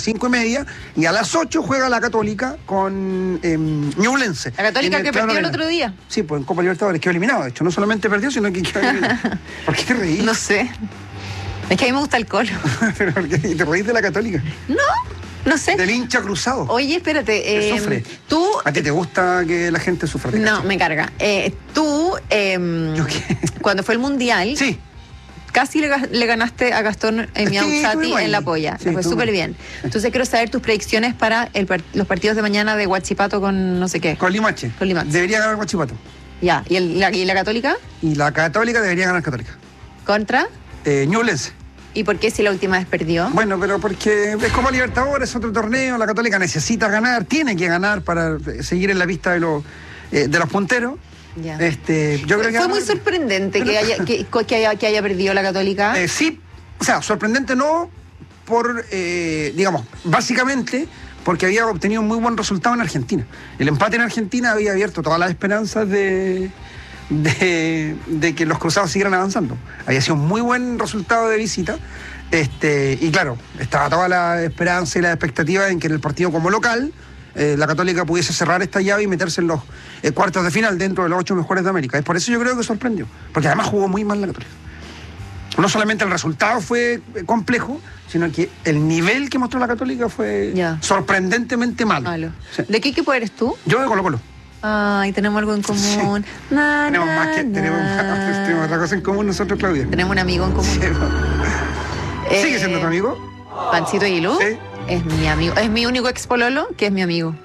5:30, y a las 8 juega la Católica con Ñublense. La Católica que perdió el otro día. Sí, pues en Copa Libertadores quedó eliminado, de hecho. No solamente perdió, sino que quedó eliminado. ¿Por qué te reís? No sé. Es que a mí me gusta el Colo. ¿Pero por qué? ¿Y te reís de la Católica? No sé. Del hincha cruzado. Oye, espérate. Que sufre. Tú... ¿A ti te gusta que la gente sufra? No, me carga. Tú, ¿Yo qué? cuando fue el Mundial... Sí. Casi le ganaste a Gastón Miauchati en la polla. Sí, Le fue súper bien. Entonces quiero saber tus predicciones para los partidos de mañana de Huachipato con no sé qué. Con Limache. Con Limache. Debería ganar Huachipato. Ya. ¿Y la Católica? Y la Católica debería ganar Católica. ¿Contra? Ñublense. ¿Y por qué si la última vez perdió? Bueno, pero porque es Copa Libertadores, es otro torneo, la Católica necesita ganar, tiene que ganar para seguir en la vista de los punteros. Ya. Yo creo que fue muy sorprendente que haya perdido la Católica. Sí, o sea, sorprendente no por, digamos, básicamente porque había obtenido un muy buen resultado en Argentina. El empate en Argentina había abierto todas las esperanzas de que los cruzados siguieran avanzando. Había sido un muy buen resultado de visita. Y claro, estaba toda la esperanza y la expectativa en que en el partido como local la Católica pudiese cerrar esta llave y meterse en los cuartos de final dentro de los 8 mejores de América. Es por eso yo creo que sorprendió, porque además jugó muy mal la Católica. No solamente el resultado fue complejo, sino que el nivel que mostró la Católica fue sorprendentemente malo. Sí. ¿De qué equipo eres tú? Yo de Colo-Colo. Ay, tenemos algo en común. Sí. Tenemos otra cosa en común nosotros, Claudia. Tenemos un amigo en común. Sí. ¿Sigue siendo tu amigo? Panchito Aguilú. Sí. Es mi amigo. Es mi único ex pololo que es mi amigo.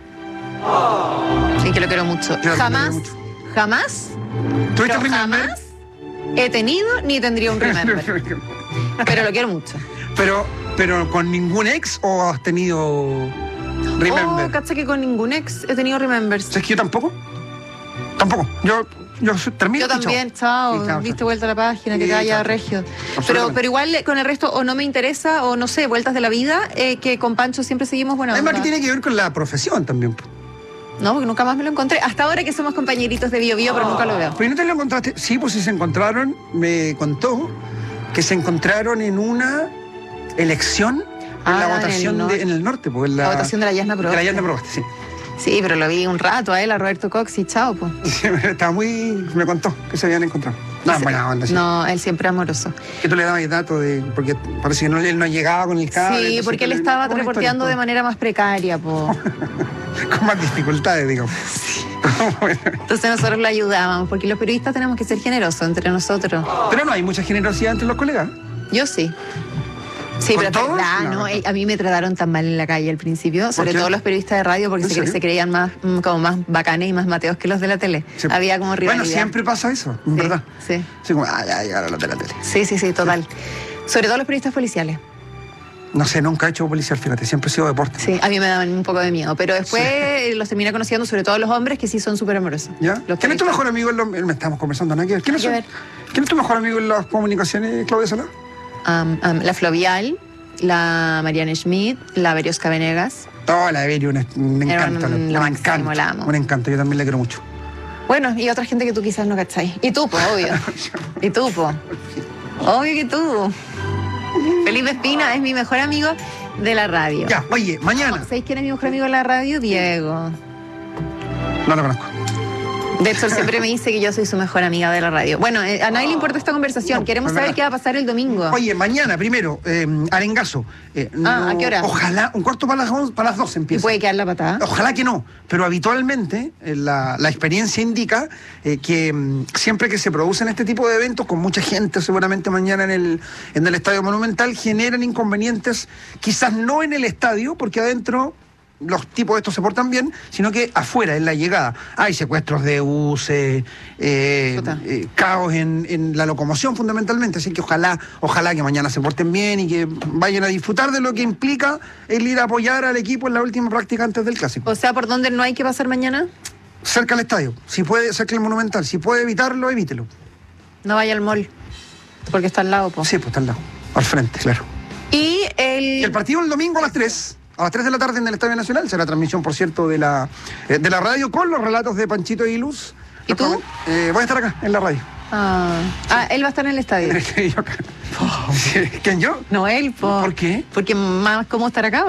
Y que lo quiero mucho. Jamás ¿Tuviste un Remember? Jamás he tenido ni tendría un Remember. Pero lo quiero mucho. Pero con ningún ex, ¿o has tenido Remember? Cacha que con ningún ex he tenido Remembers. ¿Es que yo tampoco? Tampoco. Yo termino. Yo también, chao. Diste vuelta a la página, que te haya regio. Pero igual con el resto o no me interesa o no sé, vueltas de la vida, que con Pancho siempre seguimos buena onda. Además que tiene que ver con la profesión también. No, porque nunca más me lo encontré. Hasta ahora que somos compañeritos de Bio Bio, pero nunca lo veo. ¿Pero no te lo encontraste? Sí, pues sí se encontraron, me contó que se encontraron en una elección en la votación en el norte. Pues, la votación de la Yasna Proboste. De la Yasna Proboste, sí. Sí, pero lo vi un rato a él, a Roberto Cox y chao, pues. Sí, estaba me contó que se habían encontrado. No, buena onda, sí. No, él siempre amoroso. Que tú le dabas datos porque parece que él no llegaba con el cable. Sí, porque él estaba reporteando de manera más precaria, po. Con más dificultades, digamos. Sí. Entonces nosotros lo ayudábamos, porque los periodistas tenemos que ser generosos entre nosotros. Pero no hay mucha generosidad entre los colegas. Yo sí. Sí, pero es verdad, ¿no? A mí me trataron tan mal en la calle al principio, sobre todo los periodistas de radio, porque se creían como más bacanes y más mateos que los de la tele. Sí. Había como rivalidad. Bueno, siempre pasa eso, ¿verdad? Sí. Sí, como, ya llegaron los de la tele. Sí, total. Sobre todo los periodistas policiales. No sé, nunca he hecho policial, fíjate, siempre he sido deporte. Sí, a mí me daban un poco de miedo, pero después los terminé conociendo, sobre todo los hombres, que sí son súper amorosos. ¿Ya? ¿Quién es tu mejor amigo me estamos conversando, ¿no? ¿Quién es tu mejor amigo en las comunicaciones, Claudia Solá? La Flovial, la Mariana Schmidt, la Berioska Venegas. Toda la Berio, me encanta. Un encanto, yo también la quiero mucho. Bueno, y otra gente que tú quizás no cacháis. Y tú, pues, obvio. Y tú, pues. Obvio que tú. Felipe Espina es mi mejor amigo de la radio. Ya, oye, mañana. ¿Sabéis quién es mi mejor amigo de la radio? Diego. No lo conozco. De hecho, él siempre me dice que yo soy su mejor amiga de la radio. Bueno, a nadie le importa esta conversación. Queremos saber qué va a pasar el domingo. Oye, mañana, primero, Arengazo. ¿A qué hora? Ojalá, un cuarto para las 12 empieza. ¿Y puede quedar la patada? Ojalá que no, pero habitualmente la experiencia indica que siempre que se producen este tipo de eventos, con mucha gente seguramente mañana en el Estadio Monumental, generan inconvenientes, quizás no en el estadio, porque adentro los tipos de estos se portan bien, sino que afuera, en la llegada. Hay secuestros de buses, caos en la locomoción fundamentalmente, así que ojalá que mañana se porten bien y que vayan a disfrutar de lo que implica el ir a apoyar al equipo en la última práctica antes del Clásico. O sea, ¿por dónde no hay que pasar mañana? Cerca del estadio, si puede, cerca del Monumental, si puede evitarlo, evítelo. No vaya al mall, porque está al lado, po. Sí, pues está al lado, al frente, claro. Y el partido el domingo a las 3. A las 3 de la tarde en el Estadio Nacional será transmisión, por cierto, de la radio con los relatos de Panchito y Luz. ¿Y tú? Voy a estar acá, en la radio. Él va a estar en el estadio. ¿Quién, yo? No, él, ¿Por qué? Porque más cómo estar acá.